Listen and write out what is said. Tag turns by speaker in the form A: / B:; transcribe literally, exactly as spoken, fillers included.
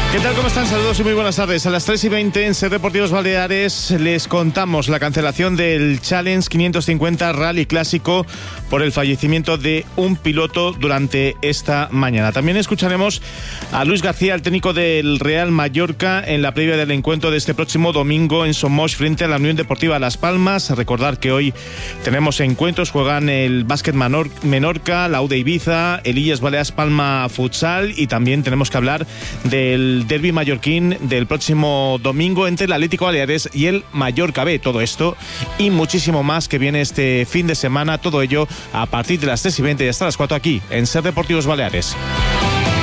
A: ¿Qué tal? ¿Cómo están? Saludos y muy buenas tardes. A las tres y veinte en Ser Deportivos Baleares les contamos la cancelación del Challenge quinientos cincuenta Rally Clásico por el fallecimiento de un piloto durante esta mañana. También escucharemos a Luis García, el técnico del Real Mallorca, en la previa del encuentro de este próximo domingo en Somos frente a la Unión Deportiva Las Palmas. Recordar que hoy tenemos encuentros, juegan el Básquet Menorca, la U de Ibiza, el Illes Balears Palma Futsal, y también tenemos que hablar del derbi mallorquín del próximo domingo entre el Atlético Baleares y el Mallorca B. Todo esto y muchísimo más que viene este fin de semana, todo ello a partir de las tres y veinte y hasta las cuatro aquí en Ser Deportivos Baleares.